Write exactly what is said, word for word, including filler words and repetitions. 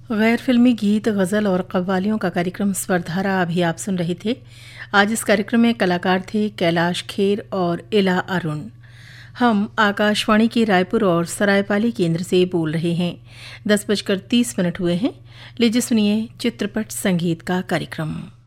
गैर फिल्मी गीत, गज़ल और कव्वालियों का कार्यक्रम स्वरधारा अभी आप सुन रहे थे। आज इस कार्यक्रम में कलाकार थे कैलाश खेर और इला अरुण। हम आकाशवाणी के रायपुर और सरायपाली केंद्र से बोल रहे हैं। दस बजकर तीस मिनट हुए हैं। लीजिए सुनिए चित्रपट संगीत का कार्यक्रम।